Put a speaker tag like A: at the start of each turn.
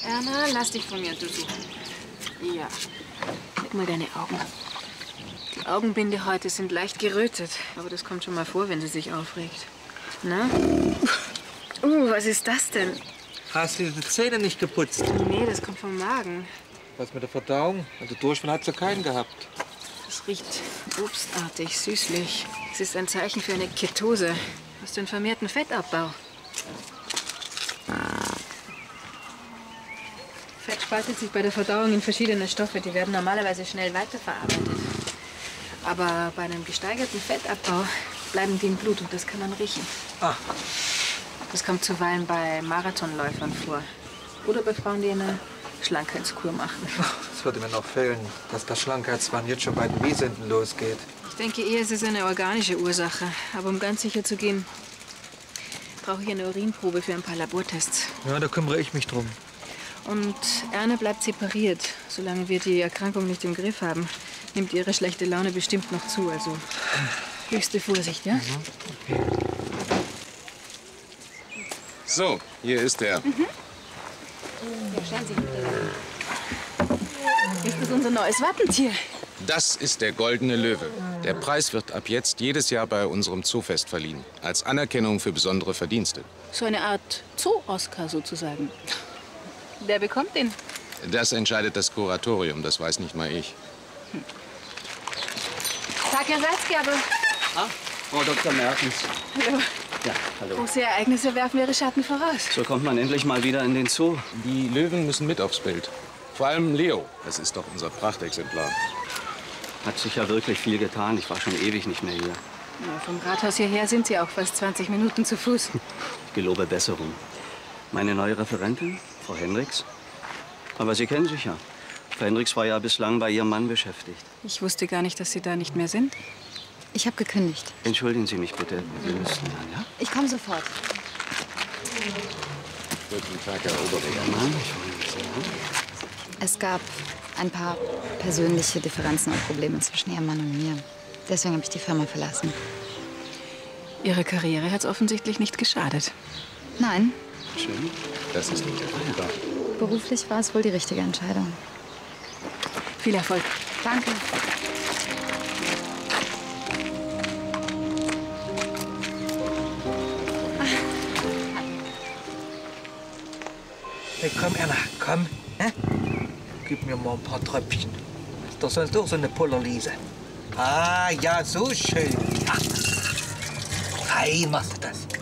A: Erna, lass dich von mir untersuchen. Ja. Zeig mal deine Augen. Die Augenbinde heute sind leicht gerötet. Aber das kommt schon mal vor, wenn sie sich aufregt. Na? Was ist das denn?
B: Hast du die Zähne nicht geputzt?
A: Nee, das kommt vom Magen.
B: Was mit der Verdauung? Also Durchfall hat sie keinen gehabt.
A: Das riecht obstartig, süßlich. Es ist ein Zeichen für eine Ketose. Hast du einen vermehrten Fettabbau? Fett spaltet sich bei der Verdauung in verschiedene Stoffe. Die werden normalerweise schnell weiterverarbeitet. Aber bei einem gesteigerten Fettabbau bleiben die im Blut und das kann man riechen.
B: Ah.
A: Das kommt zuweilen bei Marathonläufern vor. Oder bei Frauen, die eine Schlankheitskur machen.
B: Das würde mir noch fehlen, dass der Schlankheitswahn jetzt schon bei den Wiesenden losgeht.
A: Ich denke eher, es ist eine organische Ursache. Aber um ganz sicher zu gehen, brauche ich eine Urinprobe für ein paar Labortests.
B: Ja, da kümmere ich mich drum.
A: Und Erna bleibt separiert. Solange wir die Erkrankung nicht im Griff haben, nimmt ihre schlechte Laune bestimmt noch zu. Also höchste Vorsicht, ja?
B: Okay.
C: So, hier ist er.
A: Ja, schauen Sie bitte. Ist das unser neues Wappentier?
C: Das ist der Goldene Löwe. Der Preis wird ab jetzt jedes Jahr bei unserem Zoofest verliehen. Als Anerkennung für besondere Verdienste.
A: So eine Art Zoo-Oscar sozusagen. Wer bekommt den?
C: Das entscheidet das Kuratorium, das weiß nicht mal ich.
A: Tag, Herr Salzgerber.
D: Ah, Frau Dr. Mertens.
A: Hallo.
D: Ja, hallo.
A: Große Ereignisse werfen ihre Schatten voraus.
D: So kommt man endlich mal wieder in den Zoo.
C: Die Löwen müssen mit aufs Bild. Vor allem Leo. Das ist doch unser Prachtexemplar.
D: Hat sich ja wirklich viel getan. Ich war schon ewig nicht mehr hier.
A: Ja, vom Rathaus hierher sind Sie auch fast 20 Minuten zu Fuß.
D: Ich gelobe Besserung. Meine neue Referentin, Frau Hendricks. Aber Sie kennen sich ja. Frau Hendricks war ja bislang bei Ihrem Mann beschäftigt.
A: Ich wusste gar nicht, dass Sie da nicht mehr sind.
E: Ich habe gekündigt.
D: Entschuldigen Sie mich bitte. Wir müssen dann, ja?
E: Ich komme sofort.
C: Guten Tag, Herr Oberreger.
E: Es gab ein paar persönliche Differenzen und Probleme zwischen Ihrem Mann und mir. Deswegen habe ich die Firma verlassen.
A: Ihre Karriere hat es offensichtlich nicht geschadet.
E: Nein,
D: Schön.
C: Das ist nicht der
E: beruflich war es wohl die richtige Entscheidung.
A: Viel Erfolg.
E: Danke.
B: Hey, komm, Erna, komm. Hä? Gib mir mal ein paar Tröpfchen. Ist doch sonst auch so eine Pullerliese. Ah, ja, so schön. Ah. Fein machst du das.